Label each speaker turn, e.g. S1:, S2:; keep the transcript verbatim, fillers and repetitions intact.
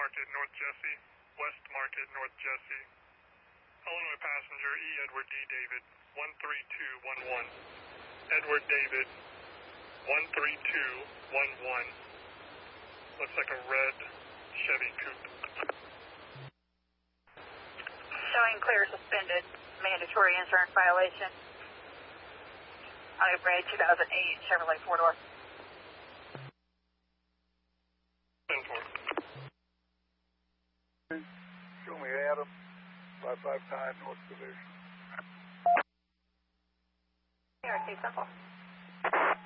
S1: Market, North Jesse. West Market, North Jesse. Illinois passenger E. Edward D. David, one three two one one. Edward David, one three two one one. Looks like a red Chevy coupe.
S2: Showing clear suspended, mandatory insurance violation. On a red two thousand eight Chevrolet four-door.
S1: ten four.
S3: Show me Adam, five five nine North Division.
S2: Here, I see simple.